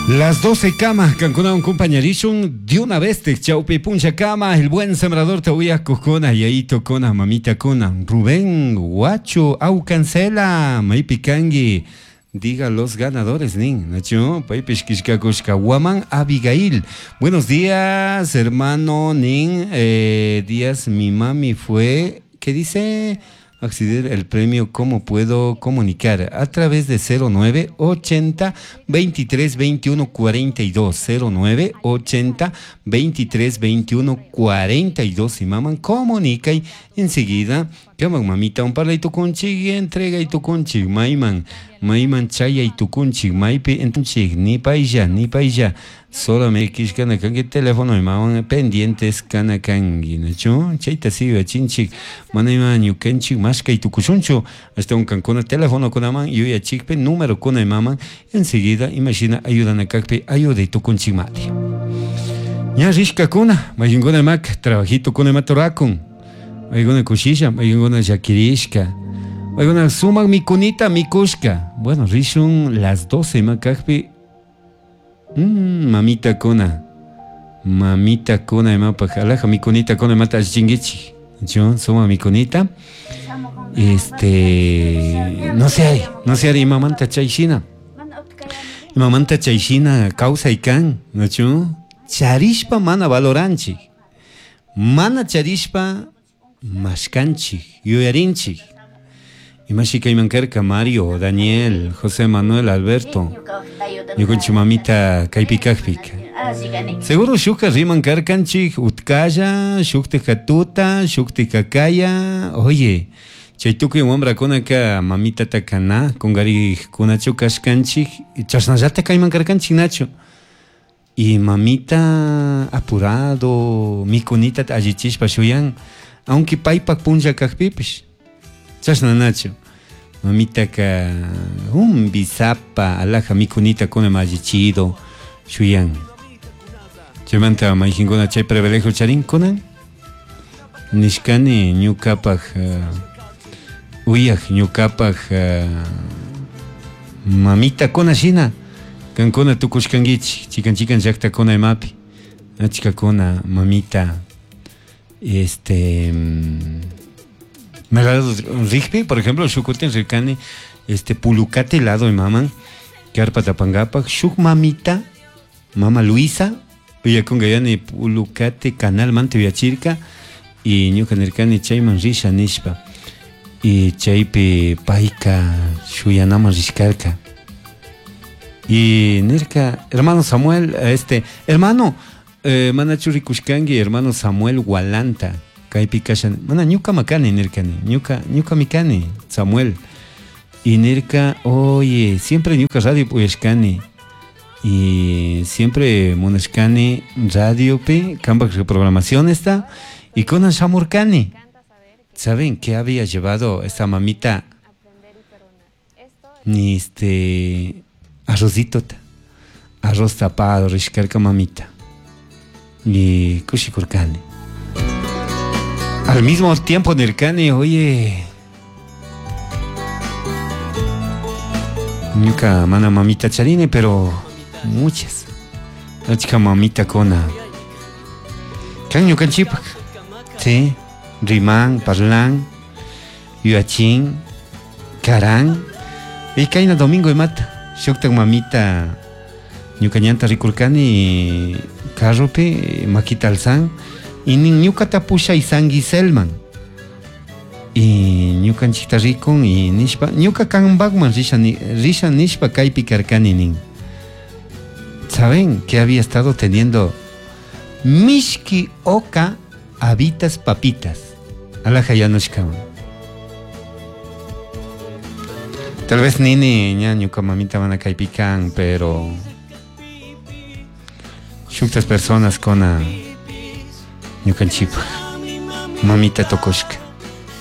Las 12 camas, Cancuna un compañerishun, de una vez te chaupi puncha cama, el buen sembrador te voy a cocona, y ahí tocona, mamita cona, Rubén, Guacho, Au Cancela, May Picangi, diga los ganadores, nin, Nacho, Paipishkishkakushka, Guaman, Abigail, buenos días, hermano, nin, días, mi mami fue, ¿qué dice? Acceder el premio ¿Cómo puedo comunicar? A través de 0980 23 21 42 0980 23 21 42 y maman comunica y enseguida que mamita un parla y tu conchi entrega y tu conchi maiman chaya y tu conchi maipe entonces ni pailla solamente quiscan que teléfono y maman pendientes cana cangi nacho chaita sigue chinchi manaiman you kenchi más que tu cuchuncho hasta un cancona teléfono con aman yo ya chikpe número con el maman enseguida imagina ayudan a cacpe ayuda y tu conchi mati ya rishka kuna mayungona mac trabajito con el matoracon mayungona cuchilla mayungona yakirishka mayungona suma mi cunita mi kushka bueno rishun las 12 macacpe mamita cona mapa jalaja mi conita con mata chingichi yo suma mi conita no se hará mamanta chaishina causa y can no charishpa mana valoranchi mana charishpa mashkanchi yuyarinchi Imashika Imankerka, Mario, Daniel, José Manuel, Alberto. Yo con chumamita Kaipikakpik. Seguro Shuka Riman Karkanchik, Utkaya, Shukte Katuta, Shukte Kakaya. Oye, Chaituki Wombra Konaka, Mamita Takana, Kongari Kunacho Kashkanchik, Chasnajata Kaiman Karkanchik Nacho. Y mamita apurado, mi conita Ajichishpa Shuyan, aunque Paipak Punja Kakpipish. Chasna Nacho, mamita ka bisapa, alaja mi cunita con el majichido, shuyan. Chemanta maijingona chay prevelejo charin konan. Nishkani ñukapaj uyaj ñukapaj mamita kona shina. Kankona tukushkangichi, chikan yakta kona emapi. Achika kona mamita Melado Rigpi, por ejemplo, Shukuten Rikani, Pulucate helado de maman, Carpa Tapangapa, Shuk mamita, mama Luisa, Villa con Gayani, Pulucate, Canal Mante Viachirka, y Ñucanercani Chayman Risha Nishpa, y Chaype Paika, Shuyanama Rishkarka. Y Nerka, hermano Samuel, hermano Manachurikushkangi, hermano Samuel Gualanta. Kaipikashan, mana ñuka makani nirkani, ñuka mikani, Samuel. Y nirka, oye, siempre ñuka radio puyashkani. Y siempre monashkani radio pe, cambak reprogramación está. Y con Shamurkani. ¿Saben qué había llevado esta mamita? Ni arrocito, arroz tapado, rishkarka mamita. Y kushikurkani. Al mismo tiempo, Nerkani, oye. Ñuka mana mamita charine, pero muchas. La chica mamita cona. Kan ñukan chipak. Sí. Rimán, Parlán, Yuachín, Carán. Y caina domingo de mata. Shoktak mamita. Ñukañanta rikurkani. Carrope, Maquita Alzán. Y ñuka tapusha y sangi selman. Y ñuka chita rikon y nishpa. Ñuka kan bagman risha nishpa kaipi karkani nin. ¿Saben que había estado teniendo? Mishki oka habitas papitas. Alaja ya noshkaman. Tal vez nini ña ñuka mamita van a kaipi kan, pero shuktas personas con ñukanchipa mamita tokoshka